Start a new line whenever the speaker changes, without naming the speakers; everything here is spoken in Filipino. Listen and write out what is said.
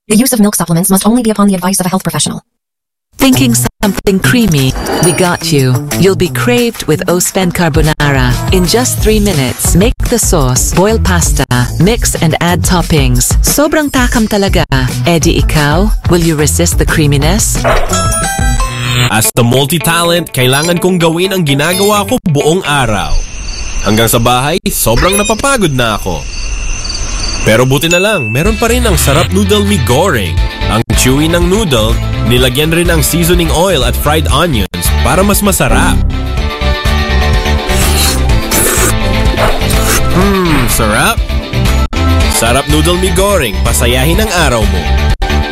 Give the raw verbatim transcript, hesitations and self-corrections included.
The use of milk supplements must only be upon the advice of a health professional.
Thinking something creamy? We got you. You'll be craved with Ospen Carbonara. In just three minutes, make the sauce, boil pasta, mix and add toppings. Sobrang takam talaga. Eddie, ikaw? Will you resist the creaminess?
As the multi-talent, kailangan kong gawin ang ginagawa ko buong araw. Hanggang sa bahay, sobrang napapagod na ako. Pero buti na lang, meron pa rin ang sarap noodle mi goreng. Ang chewy ng noodle, nilagyan rin ang seasoning oil at fried onions para mas masarap. Hmm, sarap. Sarap noodle mi goreng, pasayahin ang araw mo.